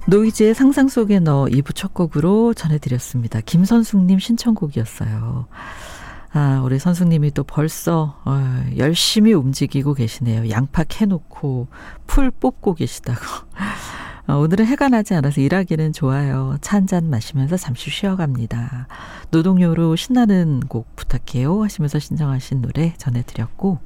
노이즈의 상상 속에 넣어 2부 첫 곡으로 전해드렸습니다. 김선숙님 신청곡이었어요. 아, 우리 선숙님이 또 벌써 열심히 움직이고 계시네요. 양파 캐놓고 풀 뽑고 계시다고. 오늘은 해가 나지 않아서 일하기는 좋아요. 차 한잔 마시면서 잠시 쉬어갑니다. 노동요로 신나는 곡 부탁해요 하시면서 신청하신 노래 전해드렸고,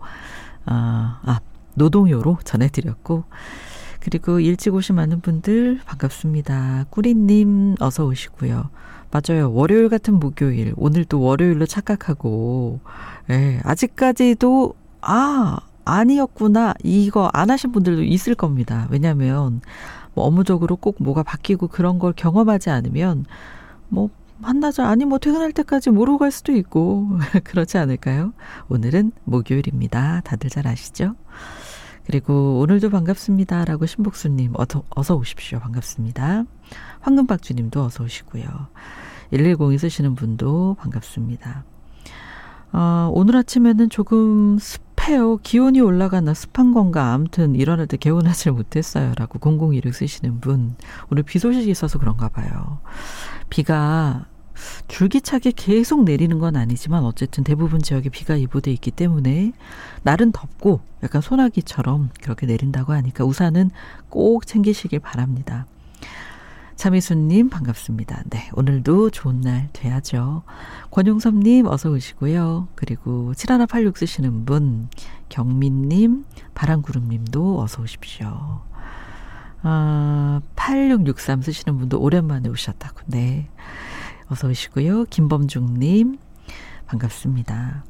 노동요로 전해드렸고, 그리고 일찍 오신 많은 분들 반갑습니다. 꾸리님 어서 오시고요. 맞아요. 월요일 같은 목요일, 오늘도 월요일로 착각하고, 아직까지도 아니었구나 이거 안 하신 분들도 있을 겁니다. 왜냐하면 뭐 업무적으로 꼭 뭐가 바뀌고 그런 걸 경험하지 않으면 뭐 한나절 아니 뭐 퇴근할 때까지 모르고 갈 수도 있고 그렇지 않을까요? 오늘은 목요일입니다. 다들 잘 아시죠? 그리고 오늘도 반갑습니다 라고 신복수님 어서 오십시오. 반갑습니다. 황금박주님도 어서 오시고요. 110이 쓰시는 분도 반갑습니다. 오늘 아침에는 조금 습해요. 기온이 올라가나 습한 건가. 아무튼 일어날 때 개운하지 못했어요 라고 0016 쓰시는 분. 오늘 비 소식이 있어서 그런가 봐요. 비가 줄기차게 계속 내리는 건 아니지만 어쨌든 대부분 지역에 비가 예보돼 있기 때문에 날은 덥고 약간 소나기처럼 그렇게 내린다고 하니까 우산은 꼭 챙기시길 바랍니다. 차미수님 반갑습니다. 네, 오늘도 좋은 날 돼야죠. 권용섭님 어서 오시고요. 그리고 7186 쓰시는 분, 경민님, 바람구름님도 어서 오십시오. 8663 쓰시는 분도 오랜만에 오셨다고. 네, 어서 오시고요. 김범중님 반갑습니다.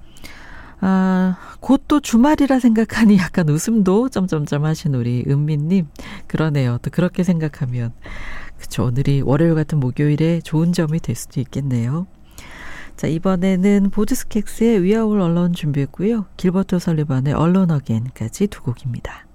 곧 또 주말이라 생각하니 약간 웃음도 점점점 하신 우리 은미님. 그러네요. 또 그렇게 생각하면 그쵸, 오늘이 월요일 같은 목요일에 좋은 점이 될 수도 있겠네요. 자, 이번에는 보드스캑스의 We Are All Alone 준비했고요. 길버트 설리반의 Alone Again까지 두 곡입니다.